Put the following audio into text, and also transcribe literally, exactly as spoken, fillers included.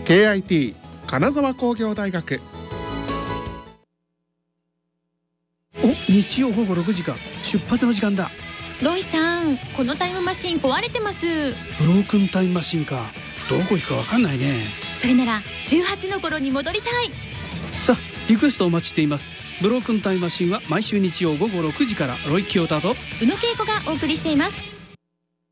ケーアイティー 金沢工業大学。 お、日曜午後ろくじか。出発の時間だ。 ロイさん、このタイムマシン壊れてます。 ブロークンタイムマシンか。どこ行くか分かんないね。 それならじゅうはちの頃に戻りたい。 さあ、リクエストお待ちしています。ブロークンタイムマシンは毎週日曜午後ろくじからロイ・キヨタと宇野恵子がお送りしています。